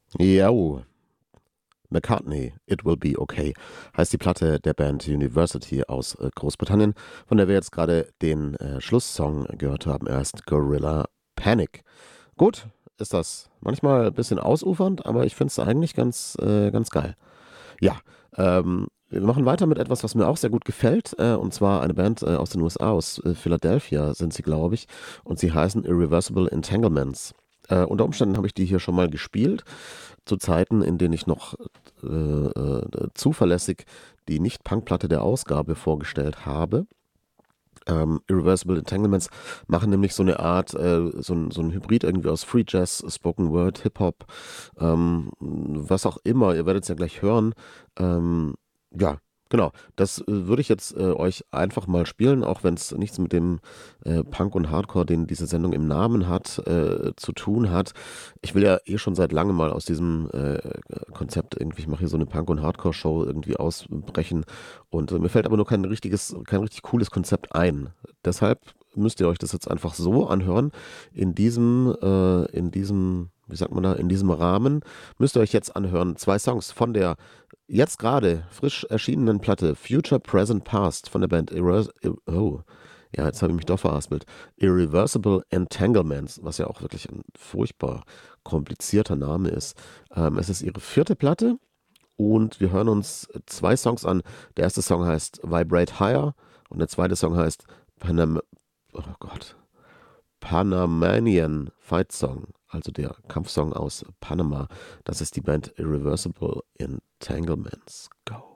Ja, McCartney, It Will Be Okay, heißt die Platte der Band University aus Großbritannien, von der wir jetzt gerade den Schlusssong gehört haben, erst Gorilla Panic. Gut, ist das manchmal ein bisschen ausufernd, aber ich finde es eigentlich ganz geil. Ja, wir machen weiter mit etwas, was mir auch sehr gut gefällt, und zwar eine Band aus den USA, aus Philadelphia sind sie, glaube ich, und sie heißen Irreversible Entanglements. Unter Umständen habe ich die hier schon mal gespielt, zu Zeiten, in denen ich noch zuverlässig die Nicht-Punk-Platte der Ausgabe vorgestellt habe. Irreversible Entanglements machen nämlich so eine Art, so ein Hybrid irgendwie aus Free Jazz, Spoken Word, Hip-Hop, was auch immer, ihr werdet es ja gleich hören. Ähm, ja, genau, das würde ich jetzt euch einfach mal spielen, auch wenn es nichts mit dem Punk und Hardcore, den diese Sendung im Namen hat, zu tun hat. Ich will ja eh schon seit langem mal aus diesem Konzept irgendwie, ich mache hier so eine Punk- und Hardcore-Show irgendwie ausbrechen und mir fällt aber nur kein richtig cooles Konzept ein. Deshalb müsst ihr euch das jetzt einfach so anhören. Wie sagt man da, in diesem Rahmen müsst ihr euch jetzt anhören. Zwei Songs von der jetzt gerade frisch erschienenen Platte Future, Present, Past von der Band ja, jetzt habe ich mich doch verhaspelt. Irreversible Entanglements, was ja auch wirklich ein furchtbar komplizierter Name ist. Es ist ihre vierte Platte und wir hören uns zwei Songs an. Der erste Song heißt Vibrate Higher und der zweite Song heißt oh Gott, Panamanian Fight Song, also der Kampfsong aus Panama. Das ist die Band Irreversible Entanglements. Go.